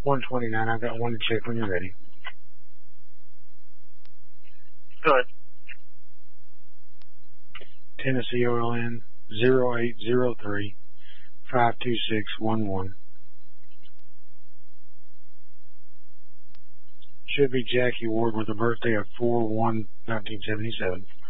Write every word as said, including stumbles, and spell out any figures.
one twenty-nine. I've got one to check when you're ready. Good. Tennessee O L N zero eight zero three five two six one one. Should be Jackie Ward with a birthday of four one nineteen seventy-seven.